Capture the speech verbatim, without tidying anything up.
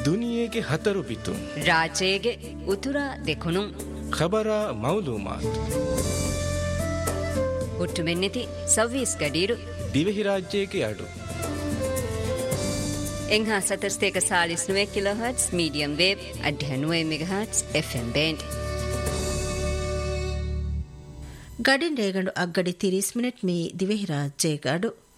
ದುನಿಯೆಗೆ ಹತರು ಬಿತು ರಾಜೇಗೆ ಉತುರ ದೆಕುನು ಖಬರ ಮೌಲೂಮಾತ್ ಹುಟ್ಟು ಮೆನ್ನಿತಿ ಸವ್ವೀಸ್ ಗಡೀರು ದಿವೆಹಿ ರಾಜ್ಯಕ್ಕೆ ಅಡು ಎಂಹಾ ಸತರ್ಸ್ತೇಕ Chalisa ನುವೆ kilo hertz medium wave ಅಡ್ಡ ನುವೆ mega hertz F M band ಗಡಿನ್ ರೇಗಂಡು ಅಗ್ಗಡಿ ತಿರೀಸ್ minute me ದಿವೆಹಿ ರಾಜ್ಯಕ್ಕೆ ಅಡು